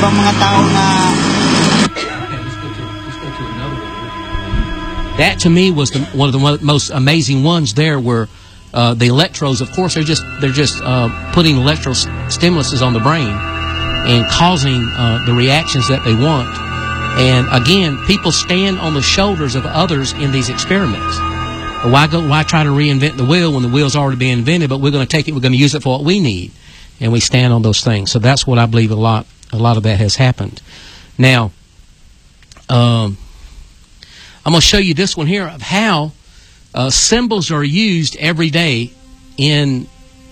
mga tao na... That to me was one of the most amazing ones there were the electrodes. Of course, they're just putting electrostimuluses on the brain and causing the reactions that they want. And again, people stand on the shoulders of others in these experiments. Why try to reinvent the wheel when the wheel's already been invented? But we're going to take it. We're going to use it for what we need, and we stand on those things. So that's what I believe a lot of that has happened. Now, I'm going to show you this one here of how symbols are used every day in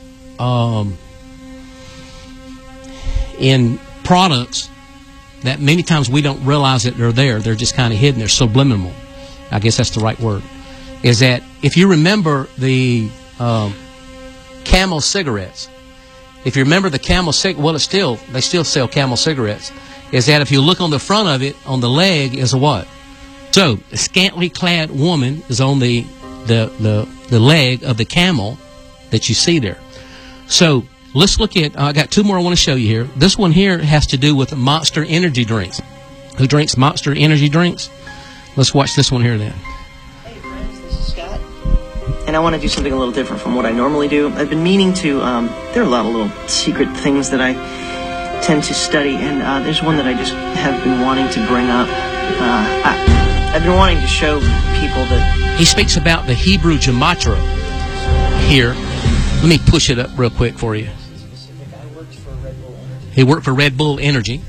products that many times we don't realize that they're there. They're just kind of hidden. They're subliminal. I guess that's the right word. Is that if you remember the Camel cigarettes, if you remember the Camel cigarette, well, they still sell Camel cigarettes, is that if you look on the front of it, on the leg is a what? So, a scantily clad woman is on the leg of the camel that you see there. So, let's look at, I got two more I want to show you here. This one here has to do with Monster energy drinks. Who drinks Monster energy drinks? Let's watch this one here then. Hey friends, this is Scott. And I want to do something a little different from what I normally do. I've been meaning to, there are a lot of little secret things that I tend to study, and there's one that I just have been wanting to bring up. I've been wanting to show people that... He speaks about the Hebrew gematria here. Let me push it up real quick for you. He worked for Red Bull Energy.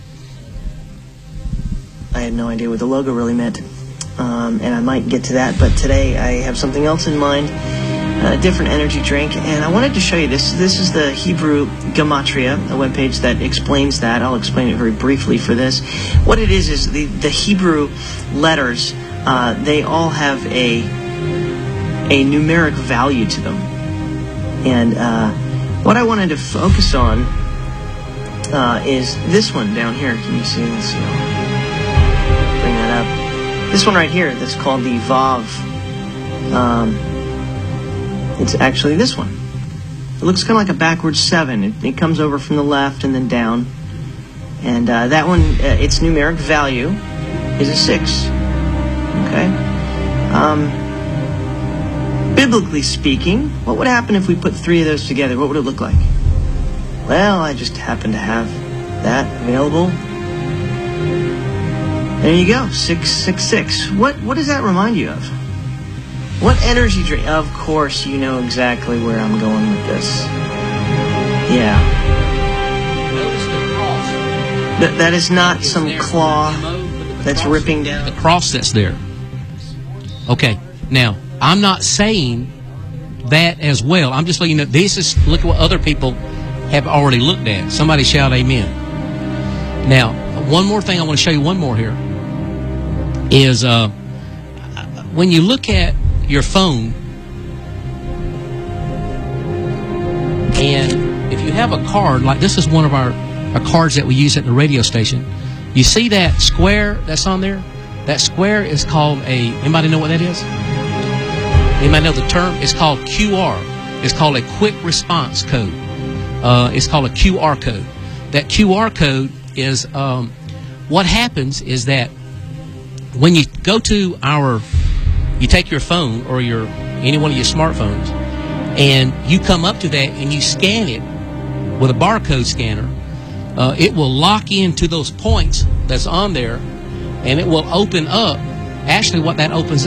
I had no idea what the logo really meant, and I might get to that, but today I have something else in mind, a different energy drink, and I wanted to show you this. This is the Hebrew gematria, a webpage that explains that. I'll explain it very briefly for this. What it is the Hebrew letters, they all have a numeric value to them. And what I wanted to focus on is this one down here. Can you see this? Bring that up. This one right here that's called the Vav. It's actually this one. It looks kind of like a backwards 7. It comes over from the left and then down. And that one, its numeric value is a 6. Okay? Biblically speaking, what would happen if we put 3 of those together? What would it look like? Well, I just happen to have that available. There you go, 666. What does that remind you of? What energy drink? Of course, you know exactly where I'm going with this. Yeah. Notice the cross. That is not some claw that's ripping down. The cross that's there. Okay, now, I'm not saying that as well. I'm just letting you know, look at what other people have already looked at. Somebody shout amen. Now, one more thing I want to show you, one more here, is when you look at your phone, and if you have a card, like this is one of our cards that we use at the radio station, you see that square that's on there? That square is called anybody know what that is? Anybody know the term? It's called QR. It's called a quick response code. It's called a QR code. That QR code is, what happens is that when you go to you take your phone or any one of your smartphones, and you come up to that and you scan it with a barcode scanner, it will lock into those points that's on there, and it will open up. Actually, what that opens